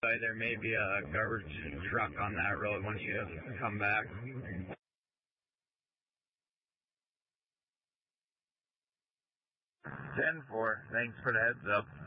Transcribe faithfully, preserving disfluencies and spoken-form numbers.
there may be a garbage truck on that road once you come back. ten four, thanks for the heads up.